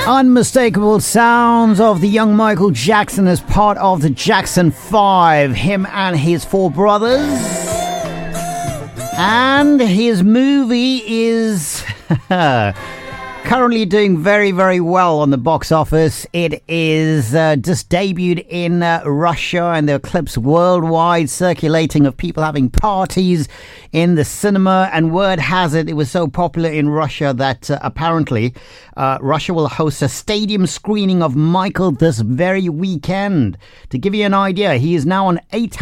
Unmistakable sounds of the young Michael Jackson as part of the Jackson 5, him and his four brothers. And his movie is currently doing very, very well on the box office. It is just debuted in Russia, and there are clips worldwide circulating of people having parties in the cinema. And word has it, it was so popular in Russia that apparently Russia will host a stadium screening of Michael this very weekend. To give you an idea, he is now on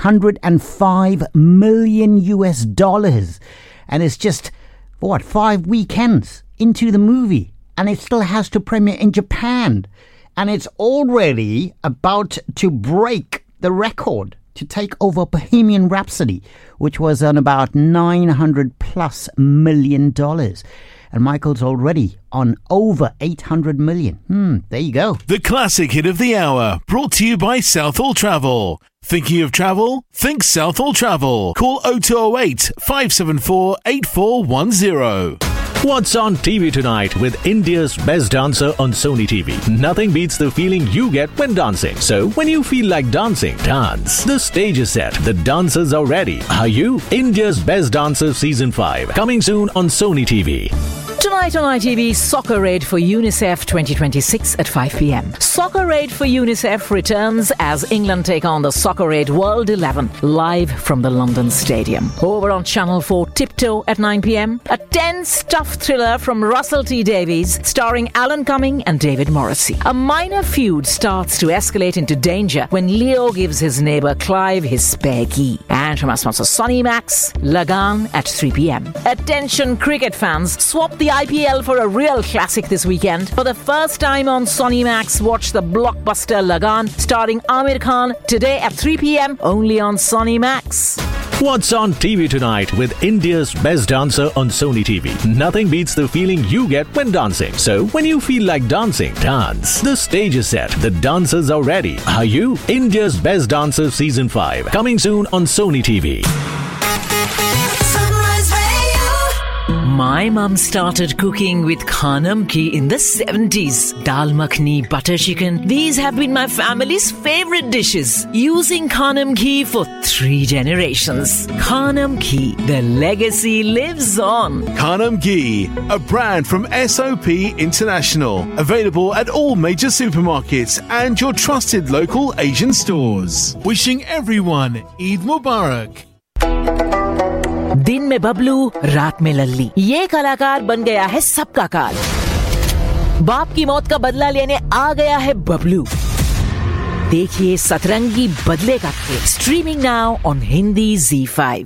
$805 million US. And it's just, 5 weekends into the movie. And it still has to premiere in Japan. And it's already about to break the record to take over Bohemian Rhapsody, which was on about $900+ million. And Michael's already on over 800 million. There you go. The classic hit of the hour, brought to you by Southall Travel. Thinking of travel? Think Southall Travel. Call 0208 574 8410. What's on TV tonight with India's best dancer on Sony TV? Nothing beats the feeling you get when dancing. So when you feel like dancing, dance. The stage is set. The dancers are ready. Are you? India's Best Dancer Season 5. Coming soon on Sony TV. Tonight on ITV, Soccer Aid for UNICEF 2026 at 5 p.m. Soccer Aid for UNICEF returns as England take on the Soccer Aid World 11 live from the London Stadium. Over on Channel 4, Tiptoe at 9 p.m. A tense, tough thriller from Russell T Davies starring Alan Cumming and David Morrissey. A minor feud starts to escalate into danger when Leo gives his neighbour Clive his spare key. And from our sponsor Sonny Max, Lagan at 3 p.m. Attention cricket fans, swap the IPL for a real classic this weekend. For the first time on Sonny Max, watch the blockbuster Lagan starring Amir Khan today at 3 p.m. only on Sonny Max. What's on TV tonight with India's best dancer on Sony TV? Nothing beats the feeling you get when dancing. So when you feel like dancing, dance. The stage is set. The dancers are ready. Are you? India's Best Dancer Season 5. Coming soon on Sony TV. My mum started cooking with Khanam Ghee in the 70s. Dal makhni, butter chicken. These have been my family's favorite dishes. Using Khanam Ghee for 3 generations. Khanam Ghee, the legacy lives on. Khanam Ghee, a brand from SOP International. Available at all major supermarkets and your trusted local Asian stores. Wishing everyone Eid Mubarak. दिन में बबलू, रात में लल्ली, ये कलाकार बन गया है सबका काल। बाप की मौत का बदला लेने आ गया है बबलू। देखिए सतरंगी बदले का खेल, streaming now on Hindi ZEE5।